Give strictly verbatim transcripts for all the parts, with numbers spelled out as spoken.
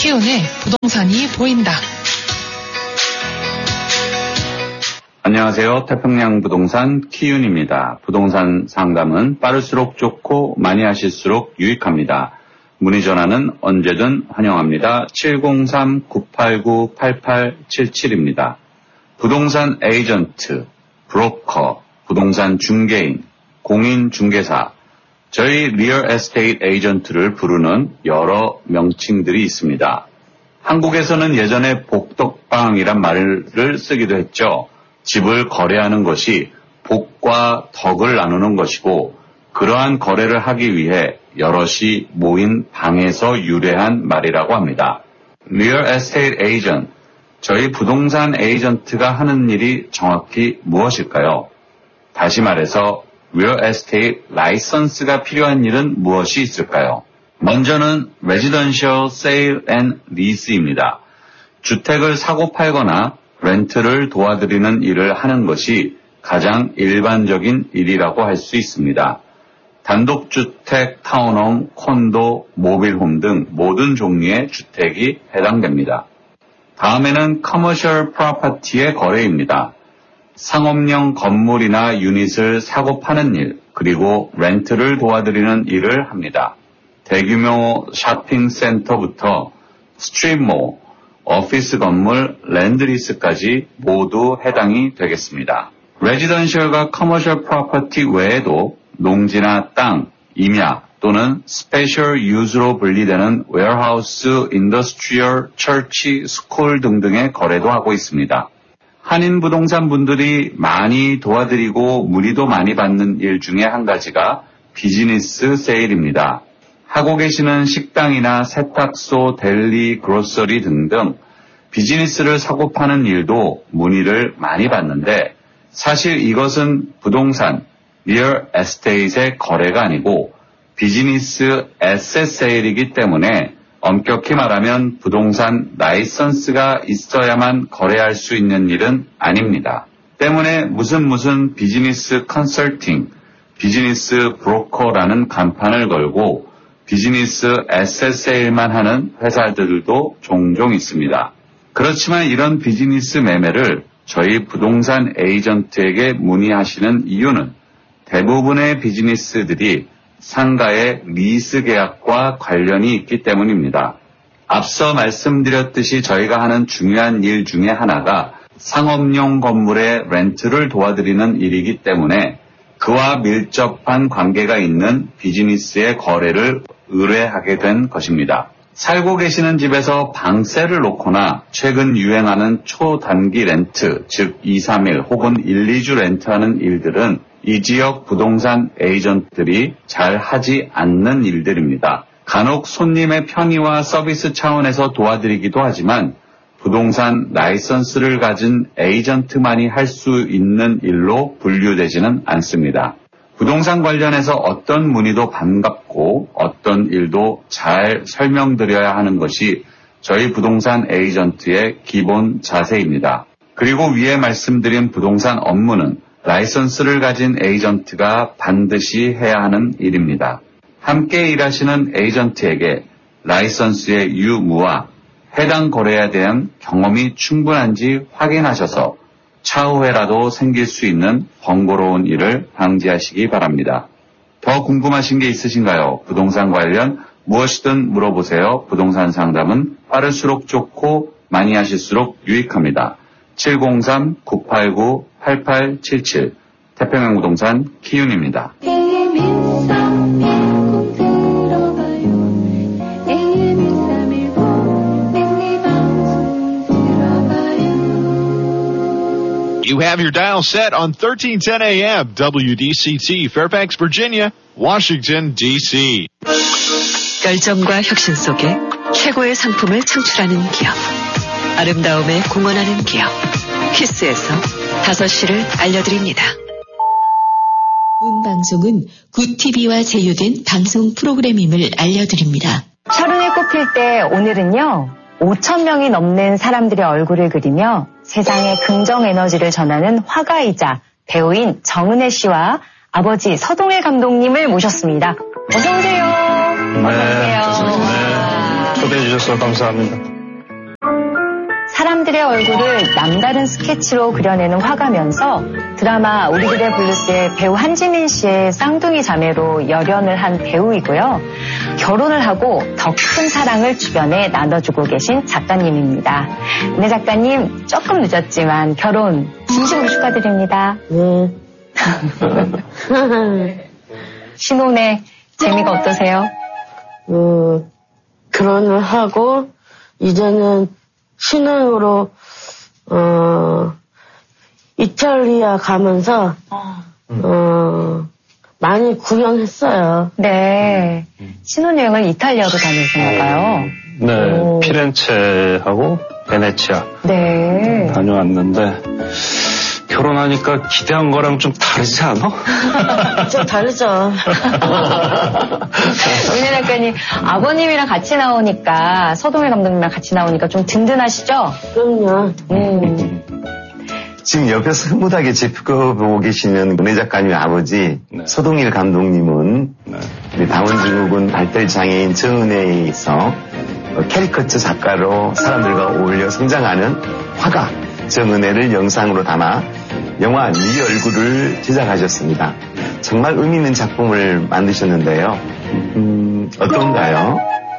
키운의 부동산이 보인다. 안녕하세요. 태평양 부동산 키윤입니다. 부동산 상담은 빠를수록 좋고 많이 하실수록 유익합니다. 문의 전화는 언제든 환영합니다. 칠공삼 구팔구 팔팔칠칠입니다. 부동산 에이전트, 브로커, 부동산 중개인, 공인중개사, 저희 리얼 에스테이트 에이전트를 부르는 여러 명칭들이 있습니다. 한국에서는 예전에 복덕방이란 말을 쓰기도 했죠. 집을 거래하는 것이 복과 덕을 나누는 것이고 그러한 거래를 하기 위해 여럿이 모인 방에서 유래한 말이라고 합니다. 리얼 에스테이트 에이전트, 저희 부동산 에이전트가 하는 일이 정확히 무엇일까요? 다시 말해서 리얼 에스테이트 라이선스가 필요한 일은 무엇이 있을까요? 먼저는 레지던셜 세일 앤 리스입니다. 주택을 사고 팔거나 렌트를 도와드리는 일을 하는 것이 가장 일반적인 일이라고 할 수 있습니다. 단독주택, 타운홈, 콘도, 모빌홈 등 모든 종류의 주택이 해당됩니다. 다음에는 커머셜 프로퍼티의 거래입니다. 상업용 건물이나 유닛을 사고 파는 일, 그리고 렌트를 도와드리는 일을 합니다. 대규모 쇼핑센터부터 스트릿몰, 오피스 건물, 랜드리스까지 모두 해당이 되겠습니다. 레지던셜과 커머셜 프로퍼티 외에도 농지나 땅, 임야 또는 스페셜 유즈로 분리되는 웨어하우스, 인더스트리얼, 처치, 스쿨 등등의 거래도 하고 있습니다. 한인 부동산 분들이 많이 도와드리고 문의도 많이 받는 일 중에 한 가지가 비즈니스 세일입니다. 하고 계시는 식당이나 세탁소, 델리, 그로서리 등등 비즈니스를 사고 파는 일도 문의를 많이 받는데 사실 이것은 부동산, 리얼 에스테이트의 거래가 아니고 비즈니스 에셋 세일이기 때문에 엄격히 말하면 부동산 라이선스가 있어야만 거래할 수 있는 일은 아닙니다. 때문에 무슨 무슨 비즈니스 컨설팅, 비즈니스 브로커라는 간판을 걸고 비즈니스 에셋 세일만 하는 회사들도 종종 있습니다. 그렇지만 이런 비즈니스 매매를 저희 부동산 에이전트에게 문의하시는 이유는 대부분의 비즈니스들이 상가의 리스 계약과 관련이 있기 때문입니다. 앞서 말씀드렸듯이 저희가 하는 중요한 일 중에 하나가 상업용 건물의 렌트를 도와드리는 일이기 때문에 그와 밀접한 관계가 있는 비즈니스의 거래를 의뢰하게 된 것입니다. 살고 계시는 집에서 방세를 놓거나 최근 유행하는 초단기 렌트, 즉 이, 삼 일 혹은 일, 이 주 렌트하는 일들은 이 지역 부동산 에이전트들이 잘 하지 않는 일들입니다. 간혹 손님의 편의와 서비스 차원에서 도와드리기도 하지만 부동산 라이선스를 가진 에이전트만이 할 수 있는 일로 분류되지는 않습니다. 부동산 관련해서 어떤 문의도 반갑고 어떤 일도 잘 설명드려야 하는 것이 저희 부동산 에이전트의 기본 자세입니다. 그리고 위에 말씀드린 부동산 업무는 라이선스를 가진 에이전트가 반드시 해야 하는 일입니다. 함께 일하시는 에이전트에게 라이선스의 유무와 해당 거래에 대한 경험이 충분한지 확인하셔서 차후에라도 생길 수 있는 번거로운 일을 방지하시기 바랍니다. 더 궁금하신 게 있으신가요? 부동산 관련 무엇이든 물어보세요. 부동산 상담은 빠를수록 좋고 많이 하실수록 유익합니다. 칠공삼 구팔구 팔팔칠칠 태평양 부동산 키윤입니다. You have your dial set on thirteen ten A M W D C T, Fairfax, Virginia, Washington, D C 열정과 혁신 속에 최고의 상품을 창출하는 기업. 아름다움에 공헌하는 기업. 키스에서 다섯 시를 알려드립니다. 본 방송은 굿티비와 제휴된 방송 프로그램임을 알려드립니다. 철운이 꼽힐 때 오늘은요. 오천 명이 넘는 사람들의 얼굴을 그리며 세상에 긍정 에너지를 전하는 화가이자 배우인 정은혜 씨와 아버지 서동일 감독님을 모셨습니다. 어서 오세요. 네, 어서 오세요. 네, 초대해 주셔서 감사합니다. 사람들의 얼굴을 남다른 스케치로 그려내는 화가면서 드라마 우리 그대 블루스의 배우 한지민 씨의 쌍둥이 자매로 열연을 한 배우이고요. 결혼을 하고 더 큰 사랑을 주변에 나눠주고 계신 작가님입니다. 네, 작가님 조금 늦었지만 결혼 진심으로 축하드립니다. 네. 신혼의 재미가 어떠세요? 음, 결혼을 하고 이제는 신혼으로 어, 이탈리아 가면서 어, 많이 구경했어요. 네. 신혼여행을 이탈리아로 다니셨나봐요. 네, 오. 피렌체하고 베네치아 네. 다녀왔는데 결혼하니까 기대한 거랑 좀 다르지 않아? 좀 다르죠. 윤혜 작가님, 아버님이랑 같이 나오니까, 서동일 감독님이랑 같이 나오니까 좀 든든하시죠? 그럼요. 음. 지금 옆에서 흐뭇하게 지켜보고 계시는 은혜 작가님의 아버지 네. 서동일 감독님은 네. 우리 다운증후군 발달 장애인 정은혜에 있어 캐리커처 작가로 사람들과 어울려 성장하는 화가 정은혜를 영상으로 담아 영화 네 얼굴을 제작하셨습니다. 정말 의미 있는 작품을 만드셨는데요. 음, 어떤가요?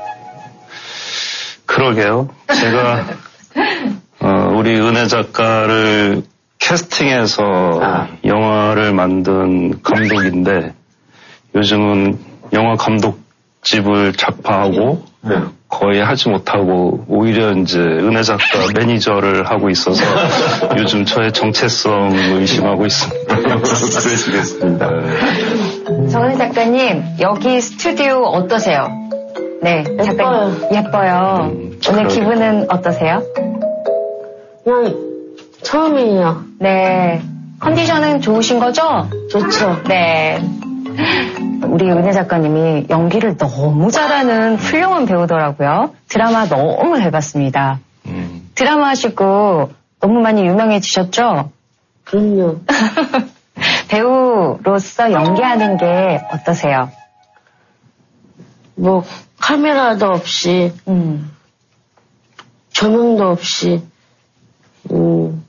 그러게요. 제가 어, 우리 은혜 작가를 캐스팅해서 아. 영화를 만든 감독인데 요즘은 영화 감독집을 작파하고 네. 거의 하지 못하고 오히려 이제 은혜 작가 매니저를 하고 있어서 요즘 저의 정체성을 의심하고 있습니다. 그러시겠습니다. 정은혜 작가님, 여기 스튜디오 어떠세요? 네, 작가님. 예뻐요. 예뻐요. 음, 오늘 그러게요. 기분은 어떠세요? 그냥 처음이에요. 네. 컨디션은 좋으신 거죠? 좋죠. 네. 우리 은혜 작가님이 연기를 너무 잘하는 훌륭한 배우더라고요. 드라마 너무 잘 봤습니다. 음. 드라마 하시고 너무 많이 유명해지셨죠? 그럼요. 배우로서 연기하는 게 어떠세요? 뭐 카메라도 없이 음. 조명도 없이 음,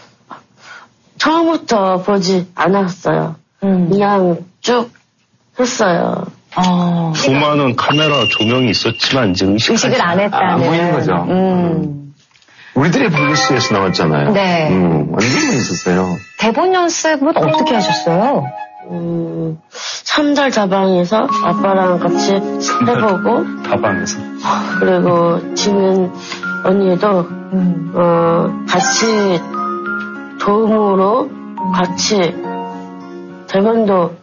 처음부터 보지 않았어요. 음. 그냥 쭉 했어요. 어. 수많은 카메라 조명이 있었지만 이제 의식하지 의식을 안 했다는. 안 보이는 거죠. 음. 우리들의 블루스에서 나왔잖아요. 네. 음, 완전 재밌었어요. 대본 연습은 어떻게 하셨어요? 음, 삼 달 다방에서 아빠랑 같이 해보고 다방에서 그리고 지민 언니도 음. 어, 같이 도움으로 같이 대본도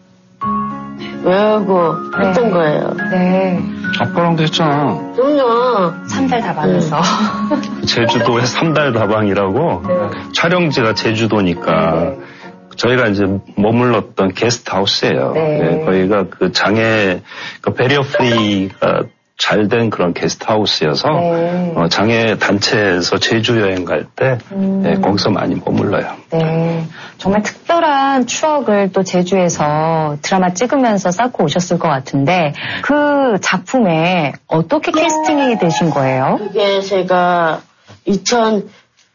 외우고 네. 했던 거예요. 네. 아빠랑도 했잖아. 그럼요. 삼 달 다방에서. 제주도에 삼 달 다방이라고 촬영지가 제주도니까 저희가 이제 머물렀던 게스트하우스예요. 네. 네, 거기가 그 장애 그 배리어 프리가 잘 된 그런 게스트하우스여서 네. 어, 장애 단체에서 제주 여행 갈 때 음. 네, 거기서 많이 머물러요. 네. 정말 특별한 추억을 또 제주에서 드라마 찍으면서 쌓고 오셨을 것 같은데 그 작품에 어떻게 캐스팅이 되신 거예요? 그게 제가 이천이십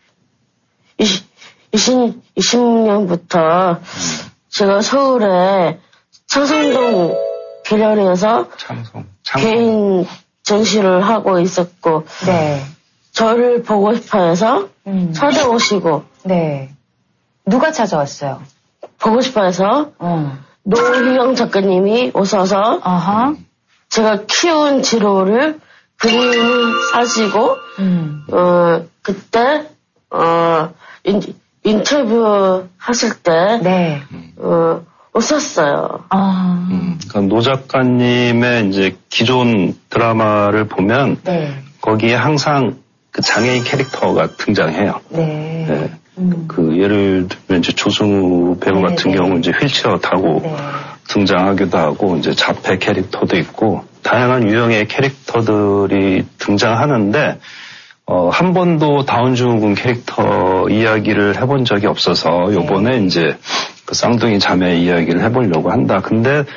년부터 제가 서울에 창성동 갤러리에서 창성. 창성. 개인 전시를 하고 있었고 네. 저를 보고 싶어 해서 음. 찾아오시고 네. 누가 찾아왔어요? 보고 싶어 해서 어. 노희영 작가님이 오셔서 아하. 제가 키운 지로를 그림을 사시고 음. 어 그때 어 인, 인터뷰 하실 때 네. 어, 오셨어요. 아. 음, 그러니까 노 작가님의 이제 기존 드라마를 보면 네. 거기에 항상 그 장애인 캐릭터가 등장해요. 네. 네. 음. 그 예를 들면 이제 조승우 배우 네, 같은 네. 경우 이제 휠체어 타고 네. 등장하기도 하고 이제 자폐 캐릭터도 있고 다양한 유형의 캐릭터들이 등장하는데 어, 한 번도 다운증후군 캐릭터 이야기를 해본 적이 없어서 요번에 네. 이제 그 쌍둥이 자매 이야기를 해보려고 한다. 근데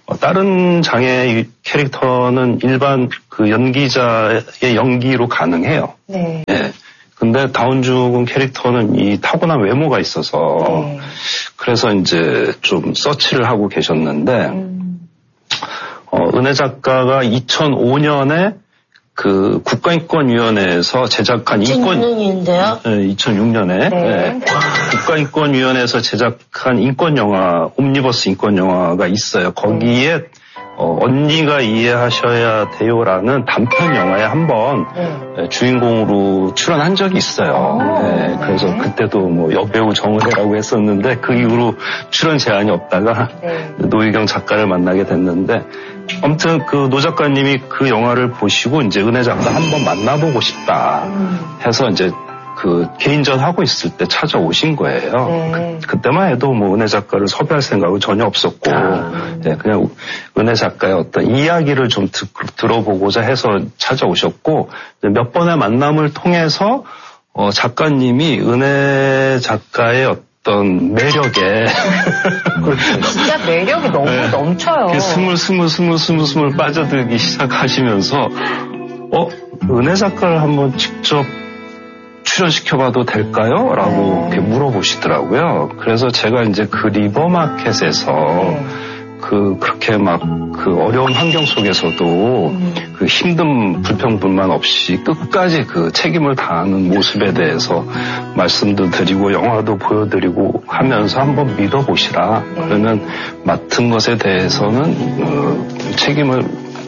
어, 다른 장애 캐릭터는 일반 그 연기자의 연기로 가능해요. 네. 예. 근데 다운증후군 캐릭터는 이 타고난 외모가 있어서 네. 그래서 이제 좀 서치를 하고 계셨는데 음. 어, 은혜 작가가 이천오 년에 그 국가인권위원회에서 제작한 인권 이천육 년인데요. 네, 이천육 년에 네. 네. 국가인권위원회에서 제작한 인권 영화 옴니버스 인권 영화가 있어요. 거기에 네. 어, 언니가 이해하셔야 돼요라는 단편 영화에 한번 네. 주인공으로 출연한 적이 있어요. 오, 네, 그래서 네. 그때도 뭐 여배우 정은혜라고 했었는데 그 이후로 출연 제한이 없다가 네. 노희경 작가를 만나게 됐는데 아무튼 그 노 작가님이 그 영화를 보시고 이제 은혜 작가 한번 만나보고 싶다 해서 이제 그 개인전 하고 있을 때 찾아오신 거예요. 네. 그, 그때만 해도 뭐 은혜 작가를 섭외할 생각은 전혀 없었고, 아. 네, 그냥 은혜 작가의 어떤 이야기를 좀 듣, 들어보고자 해서 찾아오셨고, 몇 번의 만남을 통해서 어, 작가님이 은혜 작가의 어떤 매력에 진짜 매력이 너무 네. 넘쳐요. 스물 스물 스물 스물 스물 빠져들기 시작하시면서 어 은혜 작가를 한번 직접 출연시켜봐도 될까요? 라고 네. 이렇게 물어보시더라고요. 그래서 제가 이제 그 리버마켓에서 네. 그, 그렇게 막 그 어려운 환경 속에서도 음. 그 힘든 불평불만 없이 끝까지 그 책임을 다하는 모습에 대해서 말씀도 드리고 영화도 보여드리고 하면서 한번 믿어보시라. 네. 그러면 맡은 것에 대해서는 어, 책임을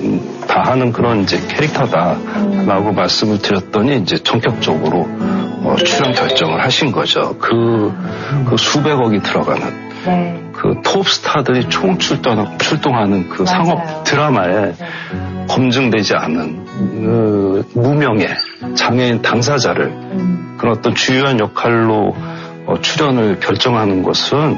다하는 그런 이제 캐릭터다라고 음. 말씀을 드렸더니 이제 전격적으로 어, 출연 결정을 하신 거죠. 그, 그 수백억이 들어가는 네. 그 톱스타들이 총 출동, 출동하는 그 맞아요. 상업 드라마에 네. 검증되지 않은 그 무명의 장애인 당사자를 음. 그런 어떤 주요한 역할로 어, 출연을 결정하는 것은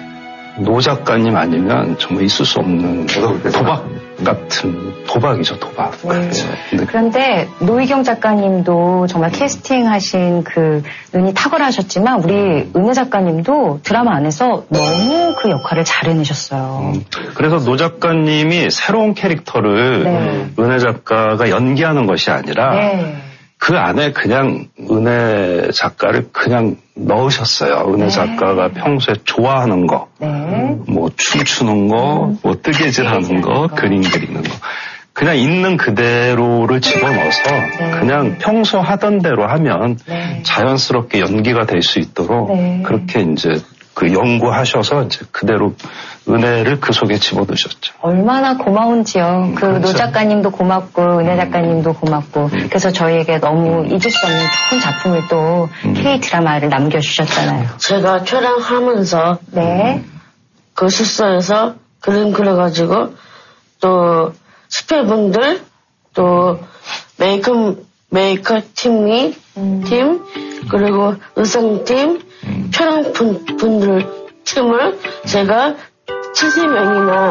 노 작가님 아니면 정말 있을 수 없는 도박 같은 도박이죠, 도박. 네. 네. 그런데 노희경 작가님도 정말 캐스팅하신 그 눈이 탁월하셨지만 우리 은혜 작가님도 드라마 안에서 너무 그 역할을 잘 해내셨어요. 음, 그래서 노 작가님이 새로운 캐릭터를 네. 은혜 작가가 연기하는 것이 아니라 네. 그 안에 그냥 은혜 작가를 그냥 넣으셨어요. 은혜 네. 작가가 평소에 좋아하는 거, 네. 뭐 춤추는 거, 음. 뭐 뜨개질하는 거, 거, 그림 그리는 거. 그냥 있는 그대로를 집어넣어서 네. 그냥 평소 하던 대로 하면 네. 자연스럽게 연기가 될 수 있도록 네. 그렇게 이제 그 연구하셔서 이제 그대로 은혜를 그 속에 집어넣으셨죠. 얼마나 고마운지요. 음, 그 노 그렇죠. 작가님도 고맙고 은혜 작가님도 고맙고 음. 그래서 저희에게 너무 음. 잊을 수 없는 좋은 작품을 또 음. K 드라마를 남겨주셨잖아요. 제가 촬영하면서 네. 그 숙소에서 그림 그려가지고 또 스태프분들 또 메이크업 메이크업 팀이 음. 팀 그리고 의상팀 음. 촬영분 분들 팀을 제가 칠십 명이나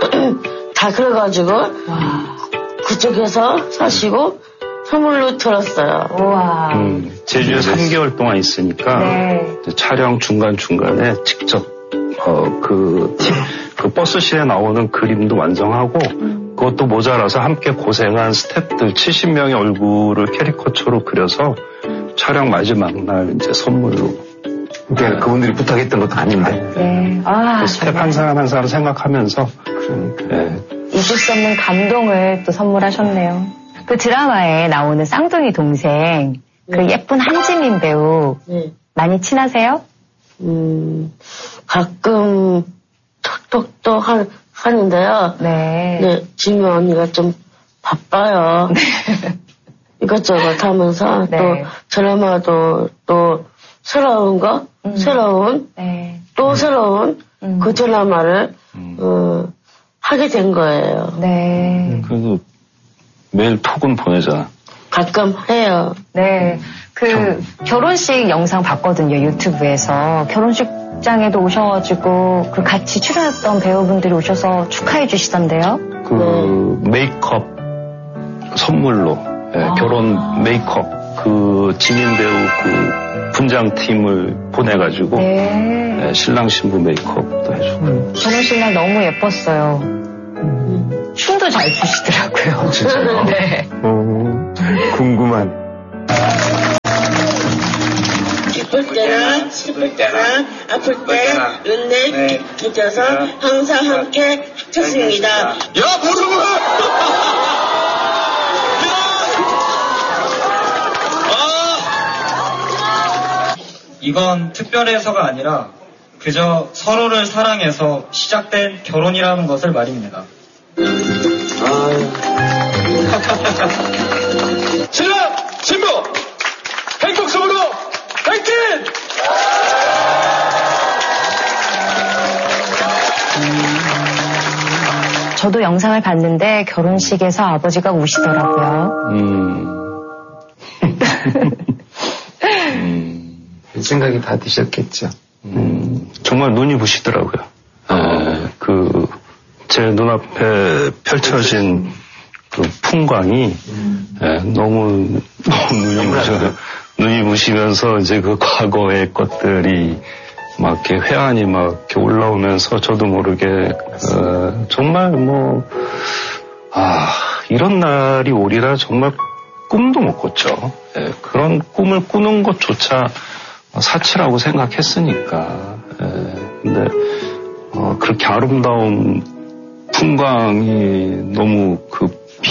다 그래가지고 와. 그쪽에서 사시고 선물로 들었어요. 우와. 음, 제주에 삼 개월 동안 있으니까 네. 촬영 중간 중간에 직접 어, 그, 그 버스실에 나오는 그림도 완성하고 음. 그것도 모자라서 함께 고생한 스태프들 칠십 명의 얼굴을 캐리커처로 그려서 촬영 마지막 날 이제 선물로. 그러니까 그분들이 부탁했던 것도 아닌데. 네. 아, 그 스텝 한 사람 한 사람 생각하면서. 네. 잊을 수 없는 감동을 또 선물하셨네요. 그 드라마에 나오는 쌍둥이 동생, 네. 그 예쁜 한지민 배우, 네. 많이 친하세요? 음, 가끔 톡톡톡 하, 하는데요. 네. 네, 지민 언니가 좀 바빠요. 네. 이것저것 하면서 네. 또 드라마도 또 새로운 거, 음. 새로운, 네. 또 음. 새로운 음. 그 드라마를 음. 어, 하게 된 거예요. 네. 그래도 매일 톡은 보내잖아. 가끔 해요. 네. 그 결혼식 영상 봤거든요, 유튜브에서. 결혼식장에도 오셔가지고 그 같이 출연했던 배우분들이 오셔서 축하해 주시던데요. 그 네. 메이크업 선물로 네, 아. 결혼 메이크업 그 지민 배우 그 분장팀을 보내가지고 네. 네, 신랑 신부 메이크업도 해주고. 음. 결혼식 날 너무 예뻤어요. 음. 춤도 잘 추시더라고요. 진짜요? 네. 어, 궁금한. 기쁠 때나 슬플 때나 아플 때 은혜 빚어서 항상 함께 합쳤습니다. 야, 보성아! 이건 특별해서가 아니라 그저 서로를 사랑해서 시작된 결혼이라는 것을 말입니다. 신랑, 신부, 행복성으로 행진! 저도 영상을 봤는데 결혼식에서 아버지가 우시더라고요. 음. 음. 생각이 다 드셨겠죠. 음. 정말 눈이 부시더라고요. 어. 그, 제 눈앞에 펼쳐진 그 풍광이 음. 예, 너무, 너무 눈이 부셔, 눈이 부시면서 이제 그 과거의 것들이 막 이렇게 회한이 막 이렇게 올라오면서 저도 모르게, 어, 정말 뭐, 아, 이런 날이 오리라 정말 꿈도 못 꿨죠. 예, 그런 꿈을 꾸는 것조차 사치라고 생각했으니까. 예, 근데, 어, 그렇게 아름다운 풍광이 너무 그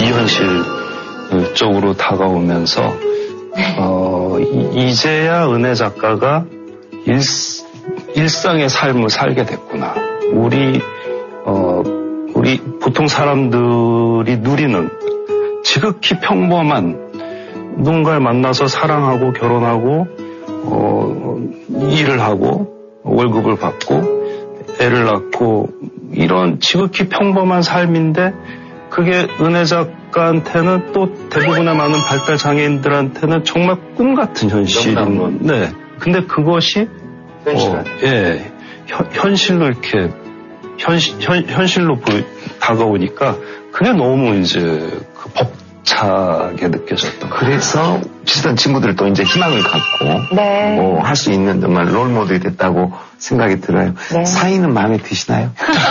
비현실적으로 다가오면서, 어, 이제야 은혜 작가가 일, 일상의 삶을 살게 됐구나. 우리, 어, 우리 보통 사람들이 누리는 지극히 평범한 누군가를 만나서 사랑하고 결혼하고, 어, 일을 하고, 월급을 받고, 애를 낳고, 이런 지극히 평범한 삶인데, 그게 은혜 작가한테는 또 대부분의 많은 발달 장애인들한테는 정말 꿈 같은 현실인, 네. 근데 그것이, 현실. 어, 예, 현, 현실로 이렇게, 현, 현, 현실로 보이, 다가오니까, 그게 너무 이제, 그 벅차게 느껴졌던. 그래서 비슷한 친구들도 이제 희망을 갖고, 네. 뭐, 할 수 있는 정말 롤모델이 됐다고 생각이 들어요. 네. 사이는 마음에 드시나요?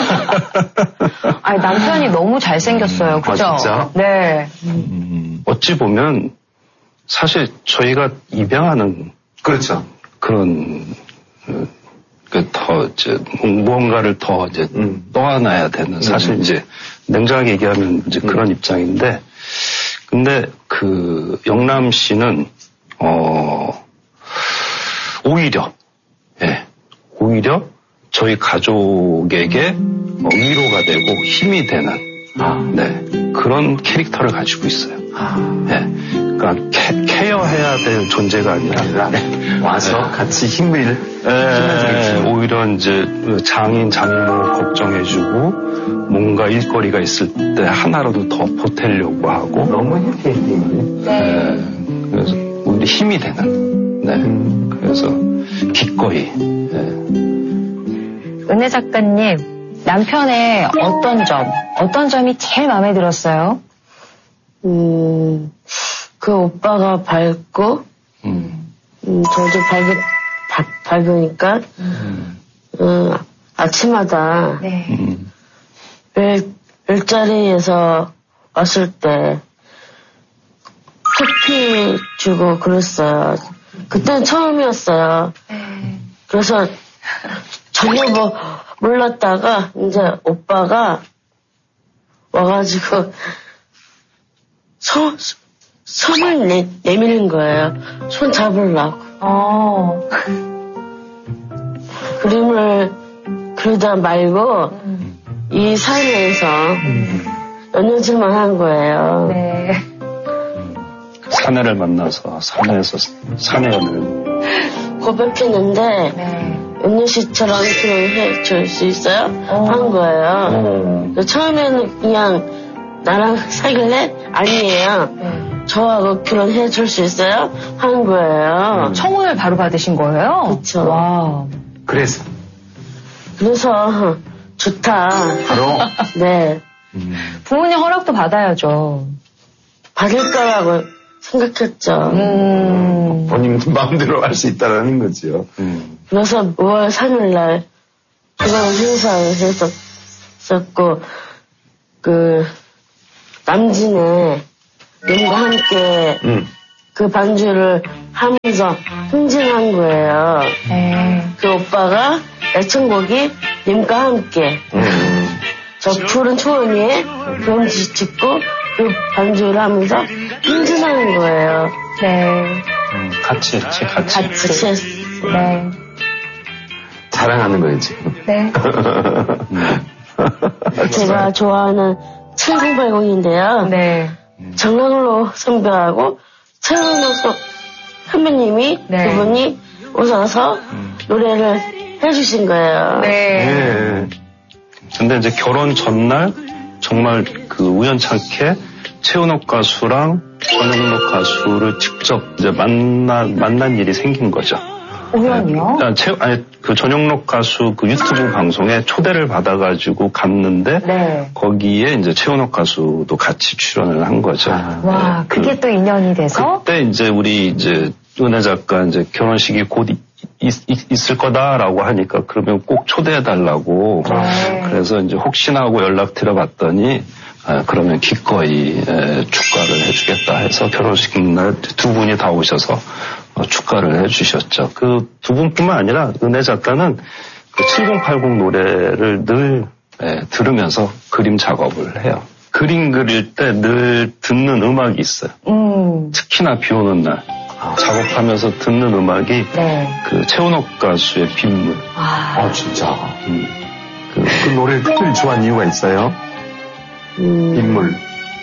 아니, 남편이 너무 잘생겼어요. 그죠? 아, 진짜? 네. 음, 어찌 보면, 사실 저희가 입양하는. 그렇죠. 그런, 그, 더, 이제, 무언가를 더 이제 음. 떠안아야 되는, 사실 음. 이제, 냉정하게 얘기하면 이제 음. 그런 입장인데, 근데 그, 영남 씨는, 어, 오히려, 예, 오히려 저희 가족에게 어, 위로가 되고 힘이 되는, 아. 네, 그런 캐릭터를 가지고 있어요. 아. 네, 그러니까 캐, 케어해야 될 존재가 아니라 네. 와서 네. 같이 힘을 네. 오히려 이제 장인 장모 걱정해주고 뭔가 일거리가 있을 때 하나라도 더 보태려고 하고 너무 해피엔딩이네. 네. 네. 그래서 오히려 힘이 되는. 네. 음. 그래서 기꺼이. 네. 은혜 작가님, 남편의 어떤 점, 어떤 점이 제일 마음에 들었어요? 음, 그 오빠가 밝고, 음, 음 저도 밝, 밝, 밝으니까, 음. 음, 아침마다, 네. 음. 일, 일자리에서 왔을 때, 커피 주고 그랬어요. 그때는 처음이었어요. 네. 그래서 전혀 뭐 몰랐다가 이제 오빠가 와가지고 손, 손을 내, 내미는 거예요. 손 잡으려고. 어. 그림을 그러다 말고 음. 이 사이에서 음. 연연질만 한 거예요. 네. 사내를 만나서 산에서 사내연을 고백했는데 네. 은유 씨처럼 결혼해 줄 수 있어요? 오. 한 거예요. 오. 처음에는 그냥 나랑 사귈래? 아니에요. 네. 저하고 결혼해 줄 수 있어요? 한 거예요. 음. 청혼을 바로 받으신 거예요? 그렇죠. 와. 그래서 그래서 좋다. 바로? 네. 음. 부모님 허락도 받아야죠. 받을 거라고 생각했죠. 음. 본인 마음대로 할 수 있다라는 거죠. 음. 그래서 오월 삼일 날 결혼 행사를 했었고 그, 남진의 님과 함께 음. 그 반주를 하면서 흥진한 거예요. 네. 그 오빠가 애청곡이 님과 함께. 음. 저 푸른 초원 위에 그런 짓고 그 반주를 하면서 흥진하는 거예요. 네. 음, 같이 했지, 같이. 같이 했어. 네. 자랑하는 거예요, 지금. 네. 제가 좋아하는 칠공팔공인데요. 네. 정강로 선배하고 최은옥 선배님이 네. 두 분이 오셔서 음. 노래를 해주신 거예요. 네. 네. 근데 이제 결혼 전날 정말 그 우연찮게 최은옥 가수랑 전영록 가수를 직접 이제 만나, 만난 일이 생긴 거죠. 우연이요? 네. 최, 아니, 그 전영록 가수 그 유튜브 방송에 초대를 받아가지고 갔는데, 네. 거기에 이제 최은옥 가수도 같이 출연을 한 거죠. 아, 와, 네. 그게 그, 또 인연이 돼서? 그때 이제 우리 이제 은혜 작가 이제 결혼식이 곧 있, 있, 있을 거다라고 하니까 그러면 꼭 초대해달라고. 네. 그래서 이제 혹시나 하고 연락 드려봤더니, 아, 그러면 기꺼이 에, 축가를 해주겠다 해서 결혼식 날 두 분이 다 오셔서 어, 축가를 해주셨죠. 그 두 분뿐만 아니라 은혜 작가는 그 칠공팔공 노래를 늘 에, 들으면서 그림 작업을 해요. 그림 그릴 때 늘 듣는 음악이 있어요. 음. 특히나 비 오는 날 아. 작업하면서 듣는 음악이 네. 그 최은옥 가수의 빗물. 아, 아 진짜. 음. 그, 그 노래를 특별히 좋아하는 이유가 있어요? 음. 빗물.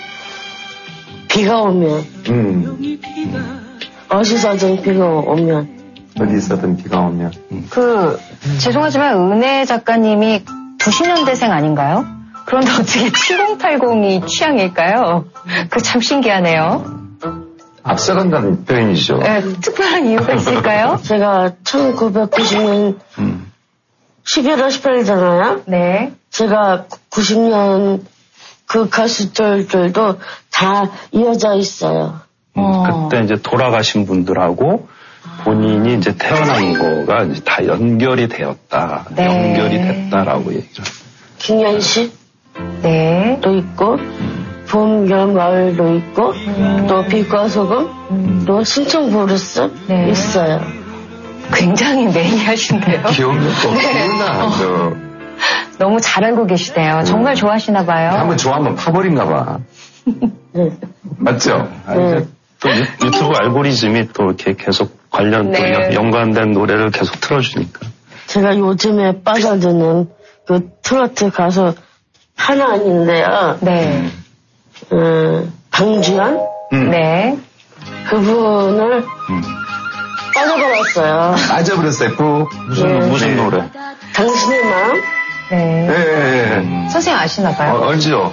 비가 오면. 음. 음. 어디서든 비가 오면. 어디서든 비가 오면. 음. 그, 죄송하지만 은혜 작가님이 구십 년대생 아닌가요? 그런데 어떻게 칠공팔공이 취향일까요? 그 참 신기하네요. 앞서간다는 표현이죠. 네, 특별한 이유가 있을까요? 제가 천구백구십 년 음. 십일월 십팔일이잖아요. 네. 제가 구십 년 그 가수들들도 다 이어져 있어요. 음, 어. 그때 이제 돌아가신 분들하고 본인이 이제 태어난 거가 이제 다 연결이 되었다. 네. 연결이 됐다라고 얘기를. 김현식? 네. 또 있고, 음. 봄, 여름, 가을도 있고, 음. 또 빛과 소금, 음. 또 신청 브루스 네. 있어요. 굉장히 매니아신데요. 기억력도 없구나. 어. 너무 잘 알고 계시대요. 정말 좋아하시나 봐요. 한번 좋아하면 파버린가 봐. 네. 맞죠? 네. 또 유튜브 알고리즘이 또 이렇게 계속 관련, 네. 또 연관된 노래를 계속 틀어주니까. 제가 요즘에 빠져드는 그 트로트 가수 하나 아닌데요. 네. 음, 방주연? 음. 네. 그분을 음. 빠져버렸어요. 빠져버렸어요. 그 무슨, 네. 무슨 노래? 당신의 마음? 네. 네. 음. 선생님 아시나 봐요. 어, 알죠.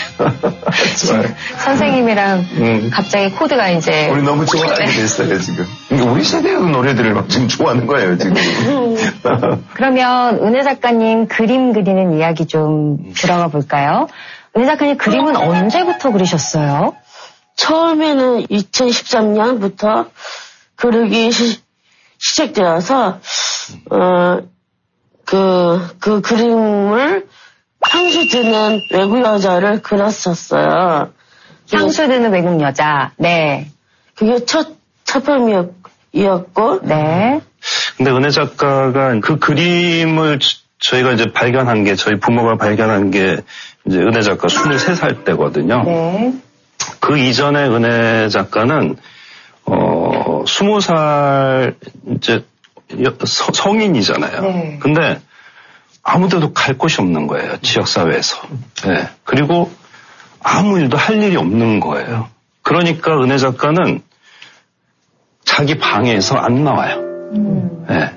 선생님이랑 음. 갑자기 코드가 이제. 우리 너무 좋아하게 됐어요, 지금. 우리 세대의 노래들을 막 지금 좋아하는 거예요, 지금. 그러면 은혜 작가님 그림 그리는 이야기 좀 들어가 볼까요? 은혜 작가님 그림은 언제부터 그리셨어요? 처음에는 이천십삼 년부터 그리기 시, 시작되어서, 어, 그, 그 그림을 향수 드는 외국 여자를 그렸었어요. 향수 드는 외국 여자, 네. 그게 첫 작품이었고, 네. 근데 은혜 작가가 그 그림을 저희가 이제 발견한 게, 저희 부모가 발견한 게 이제 은혜 작가 스물세 살 때거든요. 네. 그 이전에 은혜 작가는, 어, 스무 살, 이제, 서, 성인이잖아요. 네. 근데 아무 데도 갈 곳이 없는 거예요. 지역사회에서. 네. 그리고 아무 일도 할 일이 없는 거예요. 그러니까 은혜 작가는 자기 방에서 안 나와요. 음. 네.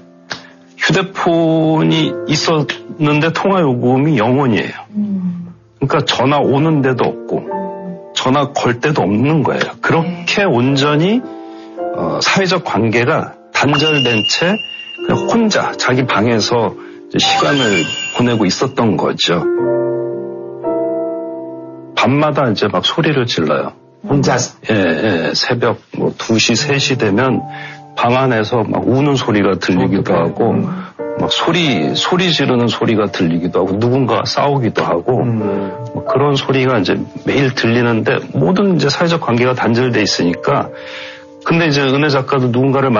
휴대폰이 있었는데 통화 요금이 영원이에요. 음. 그러니까 전화 오는 데도 없고 전화 걸 데도 없는 거예요. 그렇게 네. 온전히 어, 사회적 관계가 단절된 채 그냥 혼자 자기 방에서 시간을 보내고 있었던 거죠. 밤마다 이제 막 소리를 질러요. 혼자? 예, 예. 새벽 뭐 두 시, 세 시 되면 방 안에서 막 우는 소리가 들리기도 하고 막 소리, 소리 지르는 소리가 들리기도 하고, 누군가 싸우기도 하고, 음. 뭐 그런 소리가 이제 매일 들리는데, 모든 이제 사회적 관계가 단절돼 있으니까, 근데 이제 은혜 작가도 누군가를